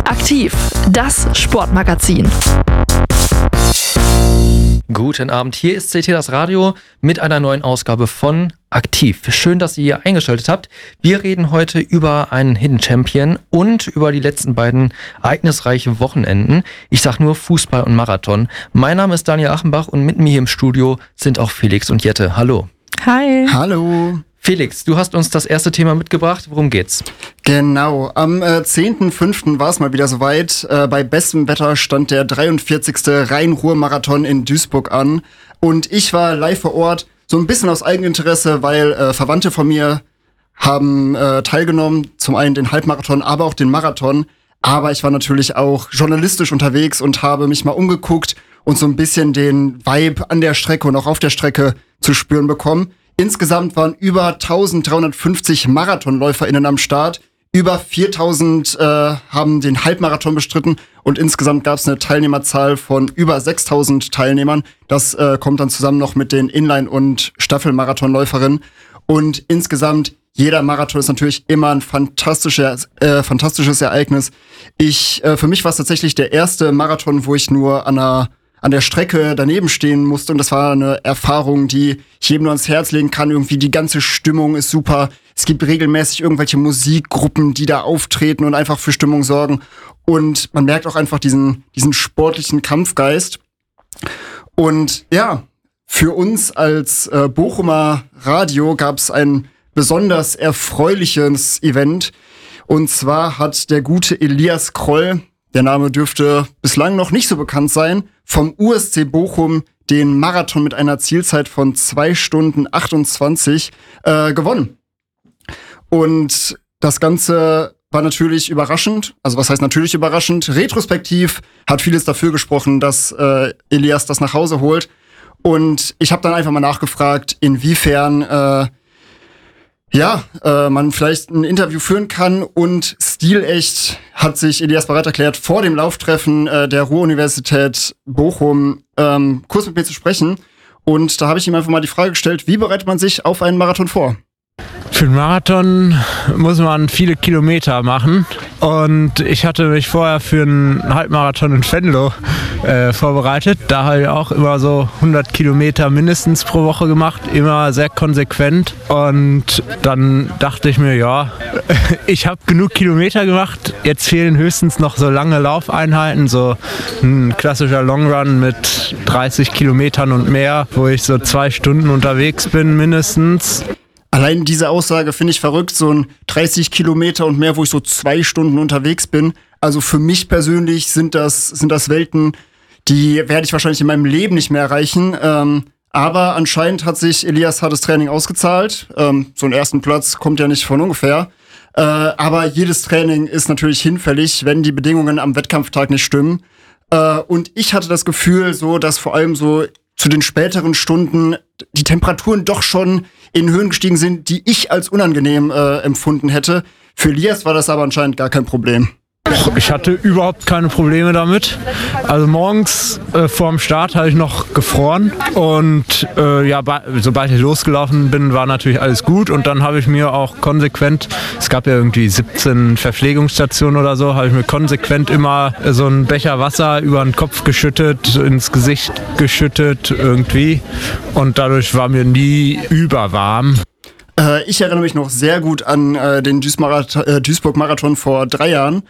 Aktiv, das Sportmagazin. Guten Abend, hier ist CT das Radio mit einer neuen Ausgabe von Aktiv. Schön, dass ihr hier eingeschaltet habt. Wir reden heute über einen Hidden Champion und über die letzten beiden ereignisreiche Wochenenden. Ich sag nur Fußball und Marathon. Mein Name ist Daniel Achenbach und mit mir hier im Studio sind auch Felix und Jette. Hallo. Hi. Hallo. Felix, du hast uns das erste Thema mitgebracht. Worum geht's? Genau, am 10.05. war es mal wieder soweit. Bei bestem Wetter stand der 43. Rhein-Ruhr-Marathon in Duisburg an. Und ich war live vor Ort, so ein bisschen aus Eigeninteresse, weil Verwandte von mir haben teilgenommen. Zum einen den Halbmarathon, aber auch den Marathon. Aber ich war natürlich auch journalistisch unterwegs und habe mich mal umgeguckt und so ein bisschen den Vibe an der Strecke und auch auf der Strecke zu spüren bekommen. Insgesamt waren über 1350 MarathonläuferInnen am Start. Über 4000 haben den Halbmarathon bestritten und insgesamt gab es eine Teilnehmerzahl von über 6000 Teilnehmern. Das kommt dann zusammen noch mit den Inline- und Staffelmarathonläuferinnen. Und insgesamt, jeder Marathon ist natürlich immer ein fantastisches Ereignis. Für mich war es tatsächlich der erste Marathon, wo ich nur an der Strecke daneben stehen musste. Und das war eine Erfahrung, die ich jedem nur ans Herz legen kann. Irgendwie die ganze Stimmung ist super. Es gibt regelmäßig irgendwelche Musikgruppen, die da auftreten und einfach für Stimmung sorgen. Und man merkt auch einfach diesen sportlichen Kampfgeist. Und ja, für uns als Bochumer Radio gab es ein besonders erfreuliches Event. Und zwar hat der gute Elias Kroll, der Name dürfte bislang noch nicht so bekannt sein, vom USC Bochum den Marathon mit einer Zielzeit von 2 Stunden 28 gewonnen. Und das Ganze war natürlich überraschend. Also was heißt natürlich überraschend? Retrospektiv hat vieles dafür gesprochen, dass Elias das nach Hause holt. Und ich habe dann einfach mal nachgefragt, inwiefern man vielleicht ein Interview führen kann, und stilecht hat sich Elias bereit erklärt, vor dem Lauftreffen der Ruhr-Universität Bochum kurz mit mir zu sprechen. Und da habe ich ihm einfach mal die Frage gestellt, wie bereitet man sich auf einen Marathon vor? Für den Marathon muss man viele Kilometer machen, und ich hatte mich vorher für einen Halbmarathon in Venlo vorbereitet. Da habe ich auch immer so 100 Kilometer mindestens pro Woche gemacht, immer sehr konsequent, und dann dachte ich mir, ja, ich habe genug Kilometer gemacht, jetzt fehlen höchstens noch so lange Laufeinheiten, so ein klassischer Longrun mit 30 Kilometern und mehr, wo ich so 2 Stunden unterwegs bin mindestens. Allein diese Aussage finde ich verrückt, so ein 30 Kilometer und mehr, wo ich so 2 Stunden unterwegs bin. Also für mich persönlich sind das Welten, die werde ich wahrscheinlich in meinem Leben nicht mehr erreichen. Aber anscheinend hat sich Elias hartes Training ausgezahlt. So einen ersten Platz kommt ja nicht von ungefähr. Aber jedes Training ist natürlich hinfällig, wenn die Bedingungen am Wettkampftag nicht stimmen. Und ich hatte das Gefühl, so, dass vor allem so zu den späteren Stunden die Temperaturen doch schon in Höhen gestiegen sind, die ich als unangenehm empfunden hätte. Für Elias war das aber anscheinend gar kein Problem. Ich hatte überhaupt keine Probleme damit. Also morgens vorm Start habe ich noch gefroren, und sobald ich losgelaufen bin, war natürlich alles gut, und dann habe ich mir auch konsequent, es gab ja irgendwie 17 Verpflegungsstationen oder so, habe ich mir konsequent immer so einen Becher Wasser über den Kopf geschüttet, esse Gesicht geschüttet irgendwie, und dadurch war mir nie überwarm. Ich erinnere mich noch sehr gut an den Duisburg-Marathon vor 3 Jahren.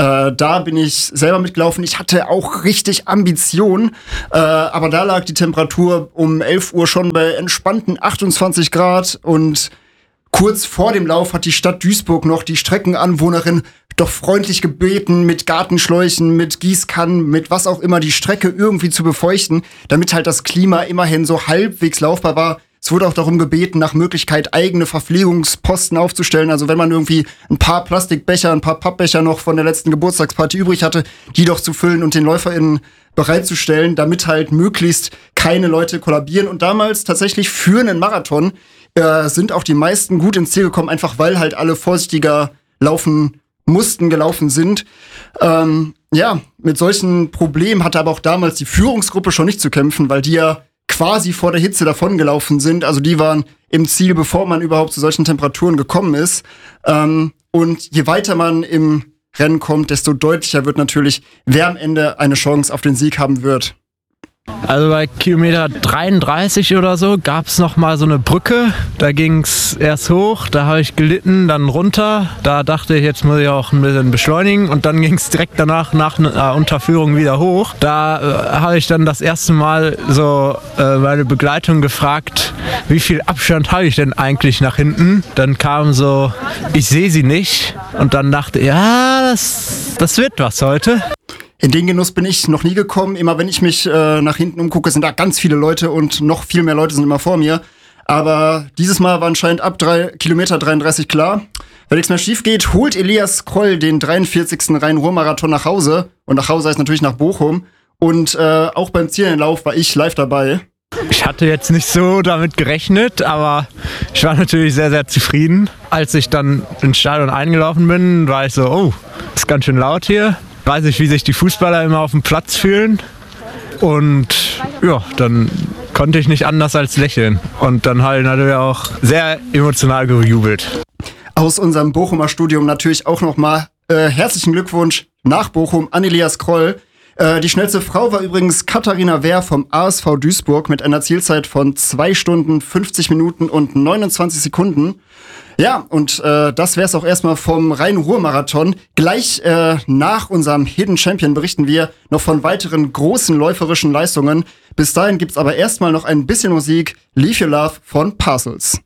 Da bin ich selber mitgelaufen. Ich hatte auch richtig Ambition, aber da lag die Temperatur um 11 Uhr schon bei entspannten 28 Grad, und kurz vor dem Lauf hat die Stadt Duisburg noch die Streckenanwohnerin doch freundlich gebeten, mit Gartenschläuchen, mit Gießkannen, mit was auch immer, die Strecke irgendwie zu befeuchten, damit halt das Klima immerhin so halbwegs laufbar war. Es wurde auch darum gebeten, nach Möglichkeit eigene Verpflegungsposten aufzustellen. Also wenn man irgendwie ein paar Plastikbecher, ein paar Pappbecher noch von der letzten Geburtstagsparty übrig hatte, die doch zu füllen und den LäuferInnen bereitzustellen, damit halt möglichst keine Leute kollabieren. Und damals tatsächlich für einen Marathon sind auch die meisten gut ins Ziel gekommen, einfach weil halt alle vorsichtiger gelaufen sind. Mit solchen Problemen hatte aber auch damals die Führungsgruppe schon nicht zu kämpfen, weil die ja quasi vor der Hitze davongelaufen sind. Also die waren im Ziel, bevor man überhaupt zu solchen Temperaturen gekommen ist. Und je weiter man im Rennen kommt, desto deutlicher wird natürlich, wer am Ende eine Chance auf den Sieg haben wird. Also bei Kilometer 33 oder so gab es noch mal so eine Brücke. Da ging es erst hoch, da habe ich gelitten, dann runter. Da dachte ich, jetzt muss ich auch ein bisschen beschleunigen. Und dann ging es direkt danach nach einer Unterführung wieder hoch. Da habe ich dann das erste Mal so meine Begleitung gefragt, wie viel Abstand habe ich denn eigentlich nach hinten? Dann kam so, ich sehe sie nicht. Und dann dachte ich, ja, das wird was heute. In den Genuss bin ich noch nie gekommen. Immer wenn ich mich nach hinten umgucke, sind da ganz viele Leute und noch viel mehr Leute sind immer vor mir. Aber dieses Mal war anscheinend ab Kilometer 33 klar. Wenn nichts mehr schief geht, holt Elias Kroll den 43. Rhein-Ruhr-Marathon nach Hause. Und nach Hause heißt natürlich nach Bochum. Und auch beim Zielenlauf war ich live dabei. Ich hatte jetzt nicht so damit gerechnet, aber ich war natürlich sehr, sehr zufrieden. Als ich dann ins Stadion eingelaufen bin, war ich so, oh, ist ganz schön laut hier. Weiß ich, wie sich die Fußballer immer auf dem Platz fühlen. Und ja, dann konnte ich nicht anders als lächeln. Und dann halt natürlich auch sehr emotional gejubelt. Aus unserem Bochumer Studium natürlich auch nochmal herzlichen Glückwunsch nach Bochum an Elias Kroll. Die schnellste Frau war übrigens Katharina Wehr vom ASV Duisburg mit einer Zielzeit von 2 Stunden, 50 Minuten und 29 Sekunden. Ja, und das wäre es auch erstmal vom Rhein-Ruhr-Marathon. Gleich nach unserem Hidden Champion berichten wir noch von weiteren großen läuferischen Leistungen. Bis dahin gibt's aber erstmal noch ein bisschen Musik. Leave Your Love von Parcels.